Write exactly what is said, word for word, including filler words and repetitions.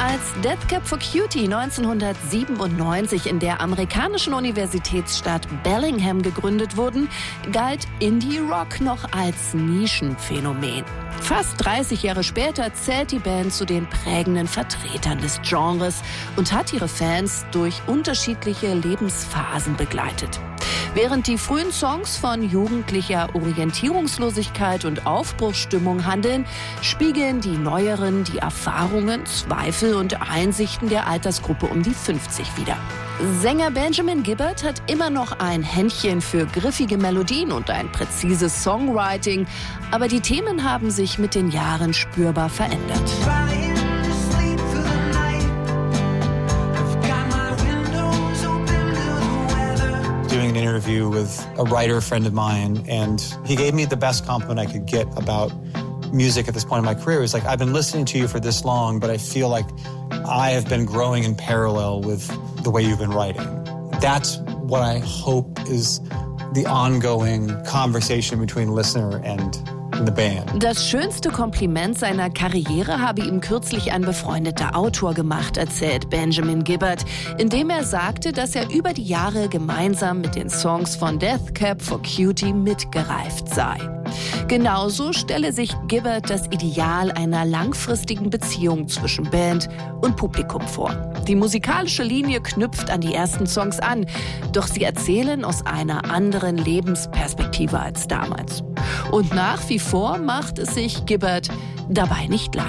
Als Death Cab for Cutie neunzehnhundertsiebenundneunzig in der amerikanischen Universitätsstadt Bellingham gegründet wurden, galt Indie-Rock noch als Nischenphänomen. Fast dreißig Jahre später zählt die Band zu den prägenden Vertretern des Genres und hat ihre Fans durch unterschiedliche Lebensphasen begleitet. Während die frühen Songs von jugendlicher Orientierungslosigkeit und Aufbruchsstimmung handeln, spiegeln die neueren die Erfahrungen, Zweifel und Einsichten der Altersgruppe um die fünfzig wider. Sänger Benjamin Gibbard hat immer noch ein Händchen für griffige Melodien und ein präzises Songwriting, aber die Themen haben sich mit den Jahren spürbar verändert. Doing an interview with a writer friend of mine, and he gave me the best compliment I could get about music at this point in my career. It was like, I've been listening to you for this long, but I feel like I have been growing in parallel with the way you've been writing. That's what I hope is the ongoing conversation between listener and the band. Das schönste Kompliment seiner Karriere habe ihm kürzlich ein befreundeter Autor gemacht, erzählt Benjamin Gibbard, indem er sagte, dass er über die Jahre gemeinsam mit den Songs von Death Cab for Cutie mitgereift sei. Genauso stelle sich Gibbard das Ideal einer langfristigen Beziehung zwischen Band und Publikum vor. Die musikalische Linie knüpft an die ersten Songs an, doch sie erzählen aus einer anderen Lebensperspektive als damals. Und nach wie vor macht es sich Gibbard dabei nicht leicht.